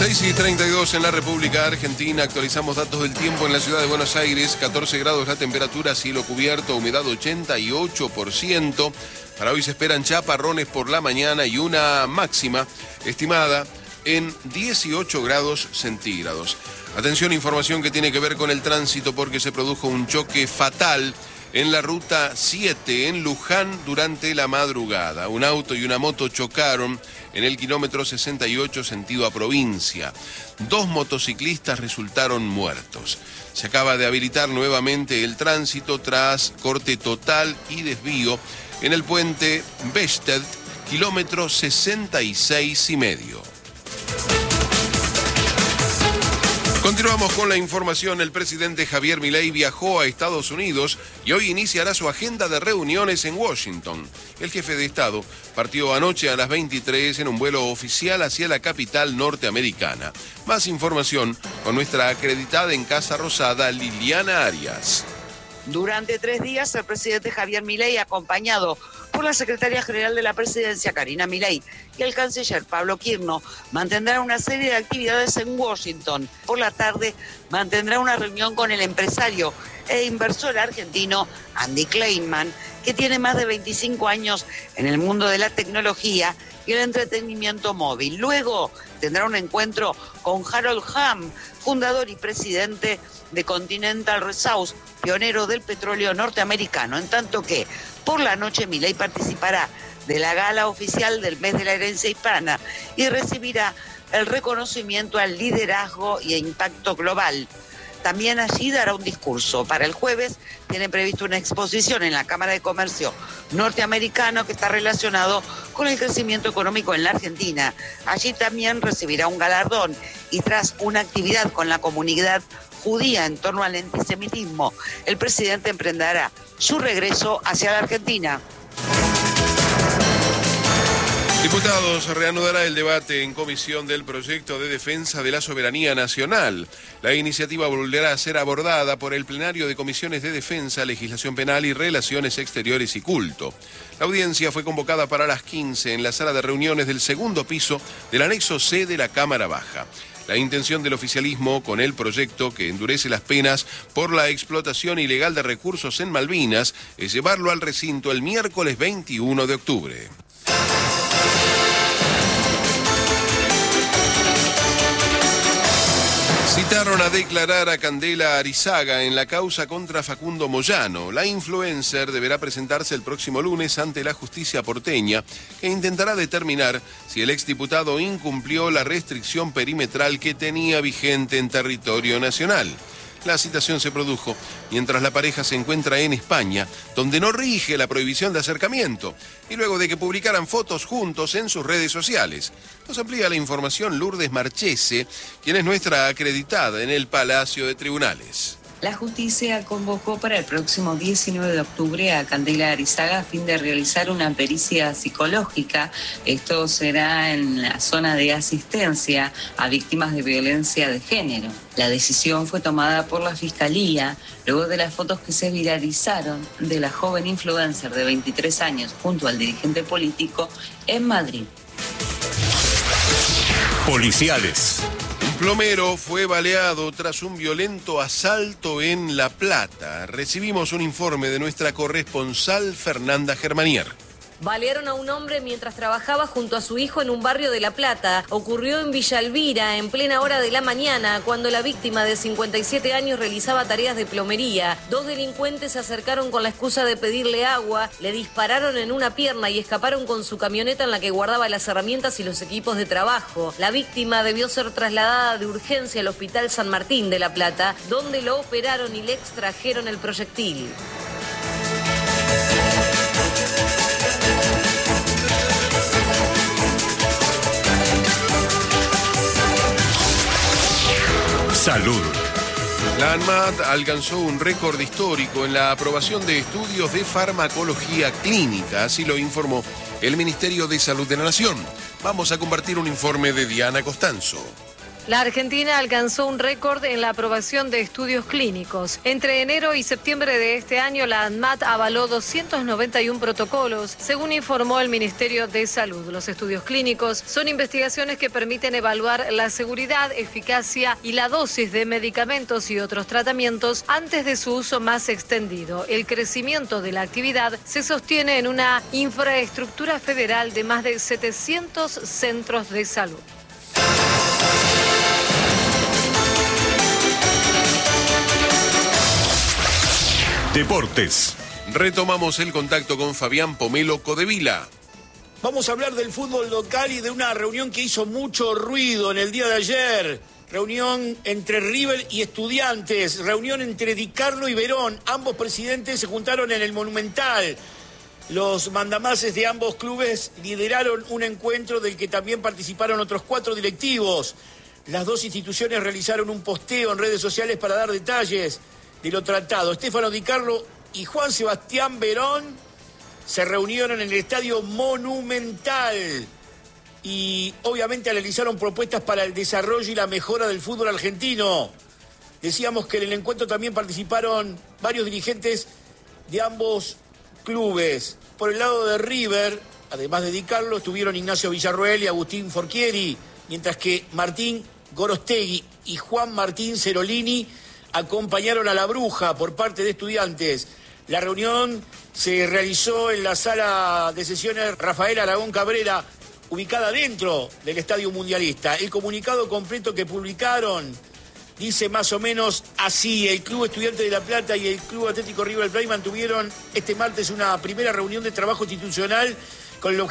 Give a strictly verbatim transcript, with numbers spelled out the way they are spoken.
seis y treinta y dos en la República Argentina. Actualizamos datos del tiempo en la ciudad de Buenos Aires. catorce grados la temperatura, cielo cubierto, humedad ochenta y ocho por ciento. Para hoy se esperan chaparrones por la mañana y una máxima estimada en dieciocho grados centígrados. Atención, información que tiene que ver con el tránsito porque se produjo un choque fatal en la ruta siete en Luján durante la madrugada. Un auto y una moto chocaron en el kilómetro sesenta y ocho sentido a provincia. Dos motociclistas resultaron muertos. Se acaba de habilitar nuevamente el tránsito tras corte total y desvío en el puente Bested, kilómetro sesenta y seis y medio. Continuamos con la información. El presidente Javier Milei viajó a Estados Unidos y hoy iniciará su agenda de reuniones en Washington. El jefe de Estado partió anoche a las veintitrés en un vuelo oficial hacia la capital norteamericana. Más información con nuestra acreditada en Casa Rosada, Liliana Arias. Durante tres días, el presidente Javier Milei, acompañado por la secretaria general de la presidencia, Karina Milei, y el canciller Pablo Quirno, mantendrá una serie de actividades en Washington. Por la tarde, mantendrá una reunión con el empresario e inversor argentino Andy Kleinman, que tiene más de veinticinco años en el mundo de la tecnología y el entretenimiento móvil. Luego tendrá un encuentro con Harold Hamm, fundador y presidente de Continental Resources, pionero del petróleo norteamericano. En tanto que por la noche Milei participará de la gala oficial del mes de la herencia hispana y recibirá el reconocimiento al liderazgo y a impacto global. También allí dará un discurso. Para el jueves tiene previsto una exposición en la Cámara de Comercio norteamericano que está relacionado con el crecimiento económico en la Argentina. Allí también recibirá un galardón y tras una actividad con la comunidad judía en torno al antisemitismo, el presidente emprenderá su regreso hacia la Argentina. Diputados, reanudará el debate en comisión del proyecto de defensa de la soberanía nacional. La iniciativa volverá a ser abordada por el plenario de comisiones de defensa, legislación penal y relaciones exteriores y culto. La audiencia fue convocada para las quince en la sala de reuniones del segundo piso del anexo C de la Cámara Baja. La intención del oficialismo con el proyecto que endurece las penas por la explotación ilegal de recursos en Malvinas es llevarlo al recinto el miércoles veintiuno de octubre. Citaron a declarar a Candela Arizaga en la causa contra Facundo Moyano. La influencer deberá presentarse el próximo lunes ante la justicia porteña, que intentará determinar si el exdiputado incumplió la restricción perimetral que tenía vigente en territorio nacional. La citación se produjo mientras la pareja se encuentra en España, donde no rige la prohibición de acercamiento, y luego de que publicaran fotos juntos en sus redes sociales. Nos amplía la información Lourdes Marchese, quien es nuestra acreditada en el Palacio de Tribunales. La justicia convocó para el próximo diecinueve de octubre a Candela Arizaga a fin de realizar una pericia psicológica. Esto será en la zona de asistencia a víctimas de violencia de género. La decisión fue tomada por la Fiscalía luego de las fotos que se viralizaron de la joven influencer de veintitrés años junto al dirigente político en Madrid. Policiales. Un plomero fue baleado tras un violento asalto en La Plata. Recibimos un informe de nuestra corresponsal Fernanda Germanier. Balearon a un hombre mientras trabajaba junto a su hijo en un barrio de La Plata. Ocurrió en Villa Elvira, en plena hora de la mañana, cuando la víctima de cincuenta y siete años realizaba tareas de plomería. Dos delincuentes se acercaron con la excusa de pedirle agua, le dispararon en una pierna y escaparon con su camioneta en la que guardaba las herramientas y los equipos de trabajo. La víctima debió ser trasladada de urgencia al Hospital San Martín de La Plata, donde lo operaron y le extrajeron el proyectil. Salud. La ANMAT alcanzó un récord histórico en la aprobación de estudios de farmacología clínica, así lo informó el Ministerio de Salud de la Nación. Vamos a compartir un informe de Diana Costanzo. La Argentina alcanzó un récord en la aprobación de estudios clínicos. Entre enero y septiembre de este año, la ANMAT avaló doscientos noventa y uno protocolos, según informó el Ministerio de Salud. Los estudios clínicos son investigaciones que permiten evaluar la seguridad, eficacia y la dosis de medicamentos y otros tratamientos antes de su uso más extendido. El crecimiento de la actividad se sostiene en una infraestructura federal de más de setecientos centros de salud. Deportes. Retomamos el contacto con Fabián Pomelo Codevila. Vamos a hablar del fútbol local y de una reunión que hizo mucho ruido en el día de ayer. Reunión entre River y Estudiantes, reunión entre Di Carlo y Verón. Ambos presidentes se juntaron en el Monumental. Los mandamases de ambos clubes lideraron un encuentro del que también participaron otros cuatro directivos. Las dos instituciones realizaron un posteo en redes sociales para dar detalles de lo tratado. Stefano Di Carlo y Juan Sebastián Verón se reunieron en el Estadio Monumental y obviamente analizaron propuestas para el desarrollo y la mejora del fútbol argentino. Decíamos que en el encuentro también participaron varios dirigentes de ambos clubes. Por el lado de River, además de Di Carlo, estuvieron Ignacio Villarroel y Agustín Forchieri, mientras que Martín Gorostegui y Juan Martín Cerolini acompañaron a la Bruja por parte de Estudiantes. La reunión se realizó en la sala de sesiones Rafael Aragón Cabrera, ubicada dentro del Estadio Mundialista. El comunicado completo que publicaron dice más o menos así: el Club Estudiante de La Plata y el Club Atlético River Plate mantuvieron este martes una primera reunión de trabajo institucional con el objetivo